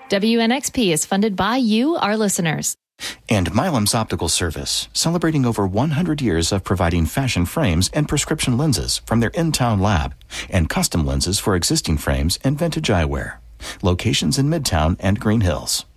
WNXP is funded by you, our listeners. And Milam's Optical Service, celebrating over 100 years of providing fashion frames and prescription lenses from their in-town lab, and custom lenses for existing frames and vintage eyewear. Locations in Midtown and Green Hills.